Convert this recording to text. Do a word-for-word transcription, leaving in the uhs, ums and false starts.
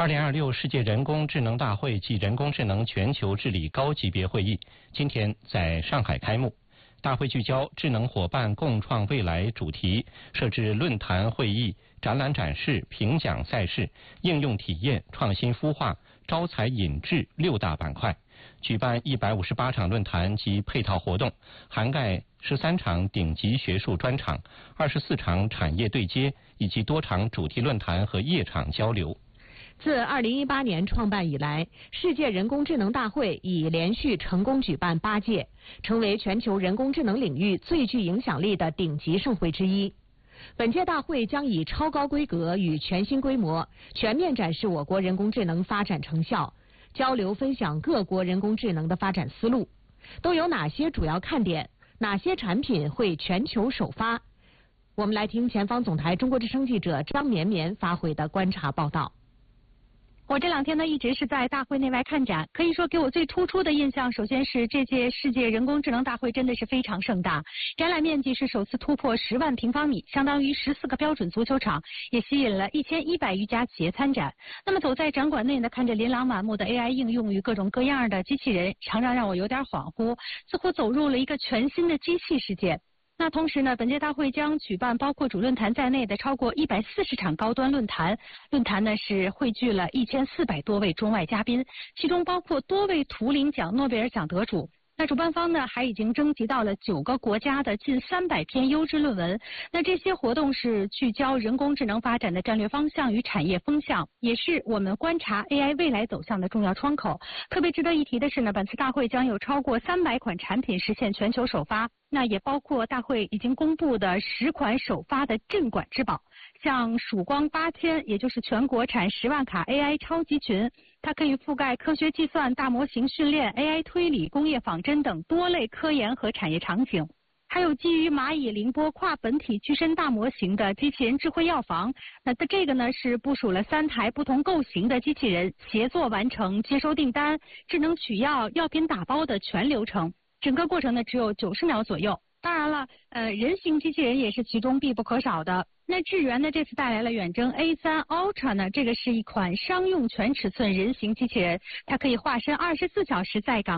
二零二六世界人工智能大会暨人工智能全球治理高级别会议今天在上海开幕。大会聚焦智能伙伴共创未来主题，设置论坛会议、展览展示、评奖赛事、应用体验、创新孵化、招才引智六大板块，举办一百五十八场论坛及配套活动，涵盖十三场顶级学术专场、二十四场产业对接以及多场主题论坛和夜场交流。 自二零一八年创办以来，世界人工智能大会已连续成功举办八届，成为全球人工智能领域最具影响力的顶级盛会之一。本届大会将以超高规格与全新规模，全面展示我国人工智能发展成效，交流分享各国人工智能的发展思路。都有哪些主要看点？哪些产品会全球首发？我们来听前方总台中国之声记者张绵绵发回的观察报道。 我这两天呢一直是在大会内外看展，可以说给我最突出的印象，首先是这届世界人工智能大会真的是非常盛大，展览面积是首次突破十万平方米，相当于十四个标准足球场，也吸引了一千一百余家企业参展。那么走在展馆内呢，看着琳琅满目的 A I 应用与各种各样的机器人，常常让我有点恍惚，似乎走入了一个全新的机器世界。那同时呢，本届大会将举办包括主论坛在内的超过一百四十场高端论坛。论坛呢是汇聚了一千四百多位中外嘉宾，其中包括多位图灵奖、诺贝尔奖得主。那主办方呢还已经征集到了九个国家的近三百篇优质论文。那这些活动是聚焦人工智能发展的战略方向与产业风向，也是我们观察 A I 未来走向的重要窗口。特别值得一提的是呢，本次大会将有超过三百款产品实现全球首发，那也包括大会已经公布的十款首发的镇馆之宝，像曙光八千，也就是全国产十万卡 A I 超级群，它可以覆盖科学计算、大模型训练、A I 推理、工业仿真等多类科研和产业场景。还有基于蚂蚁凌波跨本体具身大模型的机器人智慧药房，那这个呢是部署了三台不同构型的机器人，协作完成接收订单、智能取药、药品打包的全流程，整个过程呢只有九十秒左右。当然了，呃，人形机器人也是其中必不可少的。那智源呢这次带来了远征 A 三 Ultra 呢，这个是一款商用全尺寸人形机器人，它可以化身二十四小时在岗。